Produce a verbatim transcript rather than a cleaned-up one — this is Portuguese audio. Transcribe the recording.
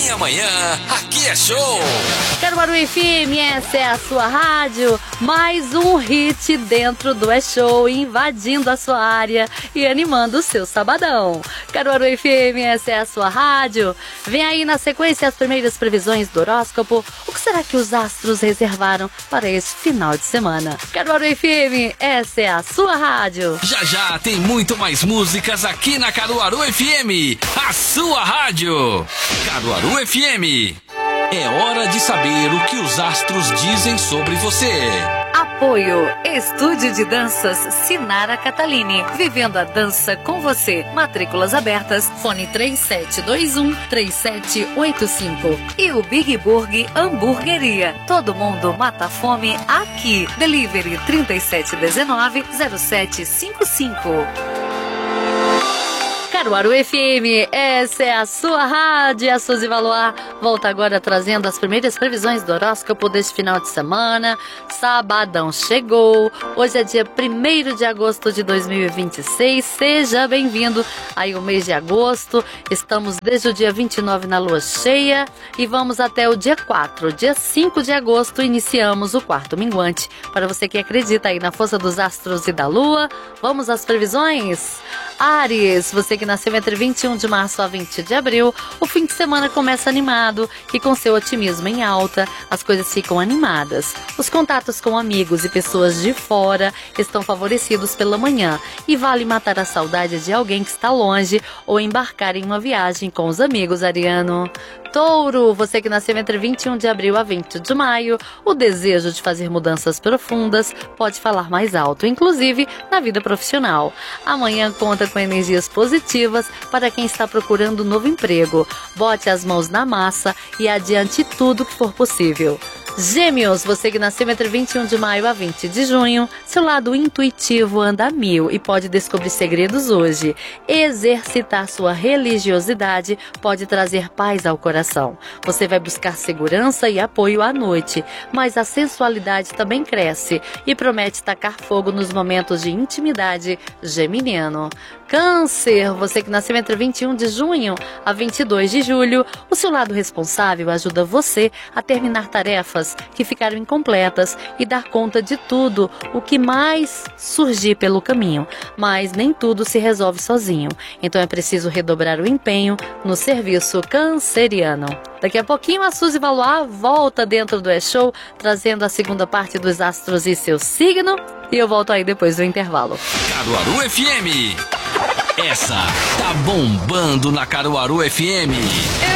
Minha manhã, aqui é show! Caruaru F M, essa é a sua rádio. Mais um hit dentro do É Show, invadindo a sua área e animando o seu sabadão. Caruaru F M, essa é a sua rádio. Vem aí na sequência as primeiras previsões do horóscopo. O que será que os astros reservaram para esse final de semana? Caruaru F M, essa é a sua rádio. Já já tem muito mais músicas aqui na Caruaru F M, a sua rádio. Caruaru F M. É hora de saber o que os astros dizem sobre você. Apoio Estúdio de Danças Sinara Catalini. Vivendo a dança com você. Matrículas abertas. Fone três sete dois um, três sete oito cinco. E o Big Burg Hamburgueria. Todo mundo mata a fome aqui. Delivery trinta e sete dezenove, zero sete cinco cinco. Caruaru F M, essa é a sua rádio. A Suzy Valois volta agora trazendo as primeiras previsões do horóscopo deste final de semana. Sabadão chegou, hoje é dia primeiro de agosto de dois mil e vinte e seis. Seja bem-vindo aí o mês de agosto. Estamos desde o dia vinte e nove na lua cheia e vamos até o dia quatro. Dia cinco de agosto iniciamos o quarto minguante. Para você que acredita aí na força dos astros e da lua, vamos às previsões? Áries, você que nasceu entre vinte e um de março a vinte de abril, o fim de semana começa animado e com seu otimismo em alta, as coisas ficam animadas. Os contatos com amigos e pessoas de fora estão favorecidos pela manhã e vale matar a saudade de alguém que está longe ou embarcar em uma viagem com os amigos, ariano. Touro, você que nasceu entre vinte e um de abril a vinte de maio, o desejo de fazer mudanças profundas pode falar mais alto, inclusive na vida profissional. Amanhã conta com energias positivas para quem está procurando um novo emprego. Bote as mãos na massa e adiante tudo que for possível. Gêmeos, você que nasceu entre vinte e um de maio a vinte de junho, seu lado intuitivo anda a mil e pode descobrir segredos hoje. Exercitar sua religiosidade pode trazer paz ao coração. Você vai buscar segurança e apoio à noite, mas a sensualidade também cresce e promete tacar fogo nos momentos de intimidade geminiano. Câncer, você que nasceu entre vinte e um de junho a vinte e dois de julho, o seu lado responsável ajuda você a terminar tarefas que ficaram incompletas e dar conta de tudo o que mais surgir pelo caminho, mas nem tudo se resolve sozinho, então é preciso redobrar o empenho no serviço canceriano. Daqui a pouquinho a Suzy Valois volta dentro do É Show, trazendo a segunda parte dos astros e seu signo, e eu volto aí depois do intervalo. Caruaru F M. Essa tá bombando na Caruaru F M.